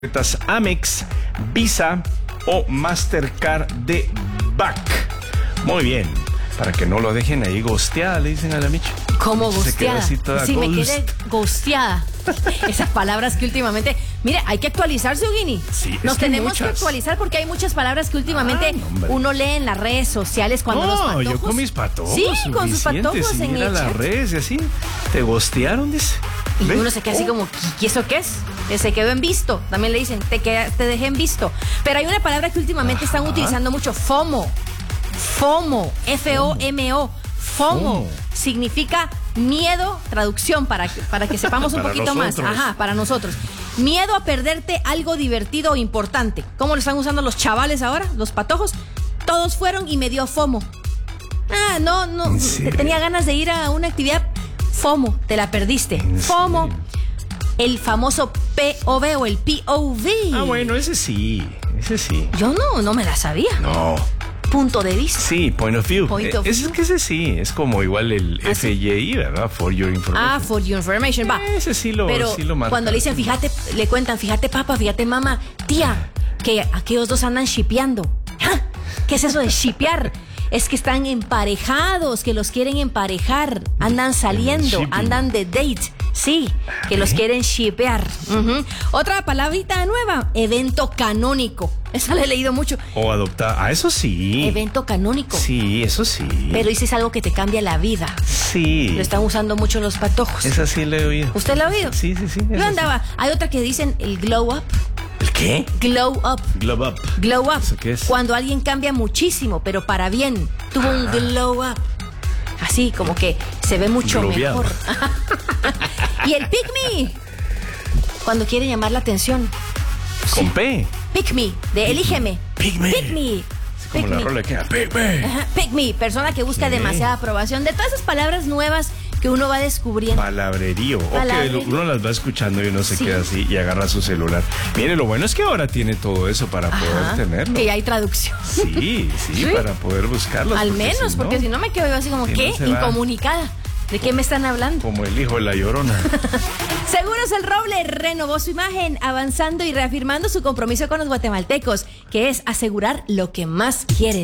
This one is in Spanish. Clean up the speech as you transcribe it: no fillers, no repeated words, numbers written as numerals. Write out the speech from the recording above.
tarjetas Amex, Visa o Mastercard de Back. Muy bien, para que no lo dejen ahí gosteada, le dicen a la Michi. ¿Cómo gosteada? Sí, me quedé gosteada. Esas palabras que últimamente... Mire, hay que actualizarse, Eugini. Sí, Nos tenemos que actualizar porque hay muchas palabras que últimamente uno lee en las redes sociales cuando los patojos... yo con mis patojos. Sí, con sus patojos en mira el las chat. redes y así. Te gostearon, dice. Y ¿Ve? uno se queda así como, ¿y eso qué es? Se quedó en visto. También le dicen, te dejé en visto. Pero hay una palabra que últimamente están utilizando mucho, FOMO. FOMO, F-O-M-O. FOMO significa miedo, traducción para que sepamos un poquito más. Ajá, para nosotros. Miedo a perderte algo divertido o importante. ¿Cómo lo están usando los chavales ahora? Los patojos. Todos fueron y me dio FOMO. No, tenía ganas de ir a una actividad. FOMO, te la perdiste. FOMO, el famoso POV o el POV. Bueno, ese sí. Yo no me la sabía. No. Punto de vista. Sí, point of view. View. Ese sí, es como igual el FYI, ¿verdad? For your information. For your information, va. Ese sí lo marca. Cuando le dicen, fíjate, le cuentan, fíjate papá, fíjate mamá, tía, que aquellos dos andan shipeando. ¿Qué es eso de shipear? Es que están emparejados, que los quieren emparejar, andan saliendo, andan de date. Sí, que los quieren shipear. Otra palabrita nueva, evento canónico. Esa la he leído mucho. O adoptar. Eso sí. Evento canónico. Sí, eso sí. Pero dices algo que te cambia la vida. Sí. Lo están usando mucho los patojos. Esa sí la he oído. ¿Usted la ha oído? Sí. Yo andaba. Hay otra que dicen el glow up. ¿El qué? Glow up. Glow up. Glow up. ¿Eso qué es? Cuando alguien cambia muchísimo, pero para bien. Tuvo un glow up. Así, como que se ve mucho Globeado. mejor. Y el pick me. Cuando quiere llamar la atención. Con P. Pick me, de elígeme. Pick me. Pick me. Como la rola que Pick me. Ajá, pick me, persona que busca demasiada aprobación. De todas esas palabras nuevas que uno va descubriendo. Palabrerío. O que uno las va escuchando y uno se queda así y agarra su celular. Mire, lo bueno es que ahora tiene todo eso para poder tenerlo. Y hay traducción. Sí, para poder buscarlo. Al menos, porque si no me quedo yo así como, ¿qué? Incomunicada. ¿De qué me están hablando? Como el hijo de la Llorona. Seguros El Roble renovó su imagen, avanzando y reafirmando su compromiso con los guatemaltecos, que es asegurar lo que más quieren.